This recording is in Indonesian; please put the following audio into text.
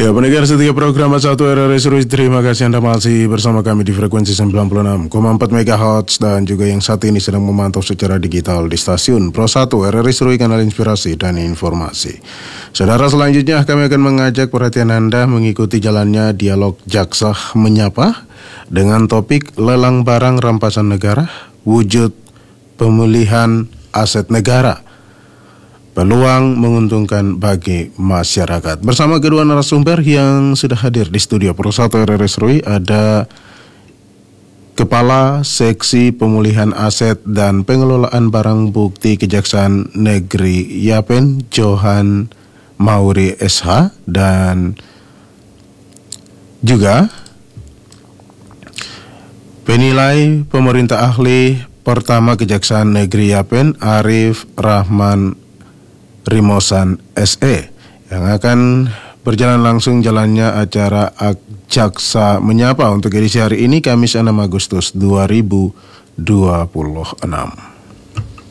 Ya, pendengar setia program 1 RRI Seruy, terima kasih Anda masih bersama kami di frekuensi 96,4 MHz dan juga yang saat ini sedang memantau secara digital di stasiun Pro 1 RRI Seruy, kanal inspirasi dan informasi. Saudara, selanjutnya kami akan mengajak perhatian Anda mengikuti jalannya dialog Jaksa Menyapa dengan topik lelang barang rampasan negara, wujud pemulihan aset negara, peluang menguntungkan bagi masyarakat. Bersama kedua narasumber yang sudah hadir di studio Pro 1 RRI Seruy, ada Kepala Seksi Pemulihan Aset dan Pengelolaan Barang Bukti Kejaksaan Negeri Yapen, Johan Mauri SH, dan juga penilai pemerintah ahli pertama Kejaksaan Negeri Yapen, Arif Rahman Rimosan SE, yang akan berjalan langsung jalannya acara Jaksa Menyapa untuk edisi hari ini, Kamis 6 Agustus 2026.